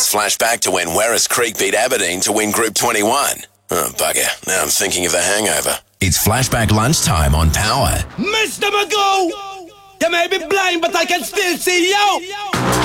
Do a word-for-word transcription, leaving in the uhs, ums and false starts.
Let's flashback to when Werris Creek beat Aberdeen to win Group twenty-one. Oh, bugger. Now I'm thinking of the hangover. It's Flashback Lunchtime on Power. Mister Magoo! You may be blind, but I can still see you!